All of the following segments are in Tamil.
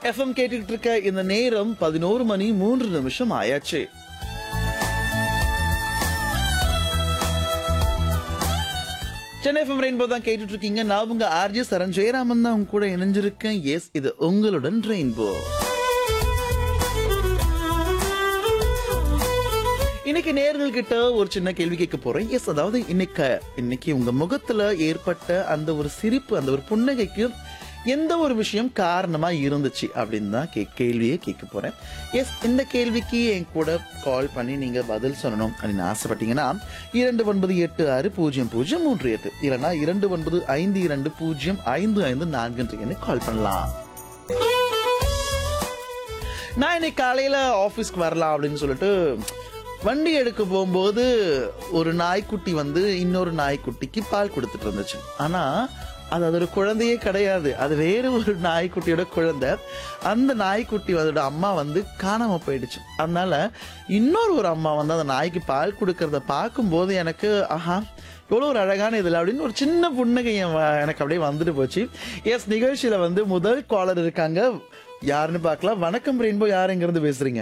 எஃப்எம் கேட்டுக்கிட்டு இருக்க இந்த நேரம் 11 மணி 3 நிமிஷம் ஆயாச்சு. சென்னை எஃப்எம் ரெயின்போ தான் கேட்டுட்டு இருக்கீங்க. நான் உங்க ஆர்ஜே சரண் ஜெயராமன் தான் உங்க கூட இணைஞ்சிருக்கேன். எஸ், இது உங்களுடன் ரெயின்போ. இன்னைக்கு நேயர்கள் கிட்ட ஒரு சின்ன கேள்வி கேட்க போறேன். எஸ், அதாவது இன்னைக்கு உங்க முகத்துல ஏற்பட்ட அந்த ஒரு சிரிப்பு, அந்த ஒரு புன்னகைக்கு எந்த ஒரு விஷயம் காரணமா இருந்துச்சு அப்படின்னு தான் கேள்வியே கேட்க போறேன். எஸ், இந்த கேள்விக்கு என் கூட கால் பண்ணி நீங்க பதில் சொல்லணும் அப்படின்னு ஆசைப்பட்டீங்கன்னா 29860038 இல்லைன்னா 2952055544 கால் பண்ணலாம். நான் இன்னைக்கு காலையில ஆபீஸ்க்கு வரலாம் அப்படின்னு சொல்லிட்டு வண்டி எடுக்க போகும்போது ஒரு நாய்க்குட்டி வந்து இன்னொரு நாய்க்குட்டிக்கு பால் கொடுத்துட்டு இருந்துச்சு. ஆனா அதோட குழந்தையே கிடையாது, அது வேற ஒரு நாய்க்குட்டியோட குழந்தை. அந்த நாய்க்குட்டி அதோட அம்மா வந்து காணாம போயிடுச்சு. அதனால இன்னொரு அம்மா வந்து அந்த நாய்க்கு பால் கொடுக்கறத பார்க்கும்போது எனக்கு ஆஹா எவ்வளோ ஒரு அழகான இதில் அப்படின்னு ஒரு சின்ன புன்னகை எனக்கு அப்படியே வந்துட்டு போச்சு. எஸ், நிகழ்ச்சியில வந்து முதல் காலர் இருக்காங்க. யாருன்னு பார்க்கலாம். வணக்கம் ரெயின்போ, யார் எங்கிருந்து பேசுறீங்க?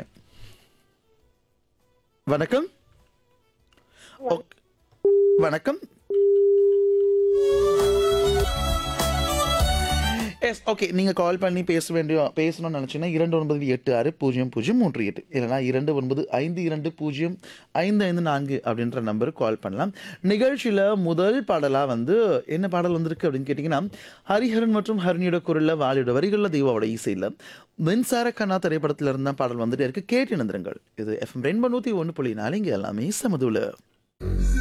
வணக்கம். வணக்கம். S, okay. நீங்கள் கால் பண்ணி பேசணும்னு நினச்சிங்கன்னா 29860038 இல்லைனா 2952055544 அப்படின்ற நம்பருக்கு கால் பண்ணலாம். நிகழ்ச்சியில் முதல் பாடலாக வந்து என்ன பாடல் வந்திருக்கு அப்படின்னு கேட்டிங்கன்னா, ஹரிஹரன் மற்றும் ஹரணியோட குரலில், வாலியோட வரிகளில், தெய்வாவோட இசையில் மின்சார கண்ணா திரைப்படத்தில் இருந்தால் பாடல் வந்துட்டே இருக்கு. கேட்டு இணைந்திருங்கள். இது எஃப்எம் ரெயின்போ 101.4. இங்கே எல்லாமே சமதுல.